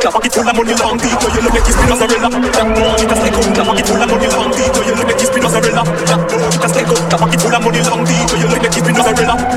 The pocket full of money long teeth, you look like you spin mozzarella. It a stick up. The pocket full of money long teeth, you look like you spin mozzarella. It a stick up. The pocket full of money long teeth, you look like you spin mozzarella.